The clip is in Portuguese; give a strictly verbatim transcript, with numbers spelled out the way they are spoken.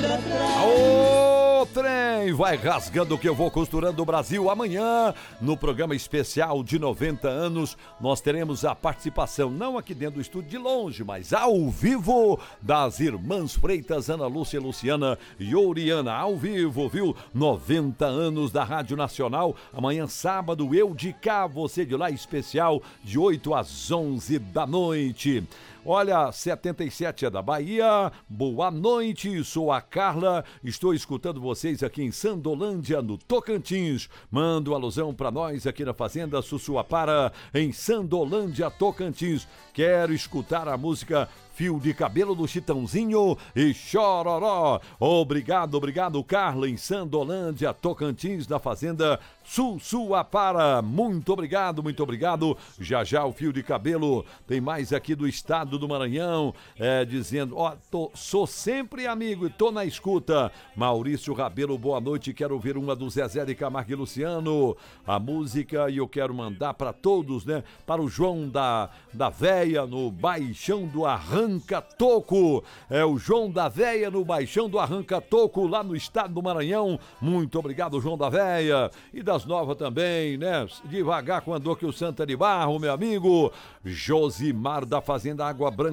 Ô, trem, vai rasgando que eu vou costurando o Brasil. Amanhã, no programa especial de noventa anos, nós teremos a participação, não aqui dentro do estúdio de longe, mas ao vivo, das irmãs Freitas, Ana Lúcia, Luciana e Oriana, ao vivo, viu? noventa anos da Rádio Nacional. Amanhã, sábado, eu de cá, você de lá, especial, de oito às onze da noite. Olha, setenta e sete é da Bahia, boa noite, sou a Carla, estou escutando vocês aqui em Sandolândia, no Tocantins. Mando alusão para nós aqui na Fazenda Sussuapara, em Sandolândia, Tocantins. Quero escutar a música Fio de Cabelo do Chitãozinho e Chororó. Obrigado, obrigado, Carla, em Sandolândia, Tocantins, na Fazenda Sussuapara. Muito obrigado, muito obrigado. Já já o Fio de Cabelo tem mais aqui do estado do Maranhão, é, dizendo, ó, tô, sou sempre amigo e tô na escuta. Maurício Rabelo, boa noite, quero ouvir uma do Zezé de Camargo e Luciano, a música, e eu quero mandar para todos, né, para o João da, da Véia, no Baixão do Arranca-Toco, é o João da Véia no Baixão do Arranca-Toco, lá no estado do Maranhão. Muito obrigado, João da Véia, e das novas também, né, devagar com a dor que o Santa de Barro, meu amigo, Josimar da Fazenda Água Branca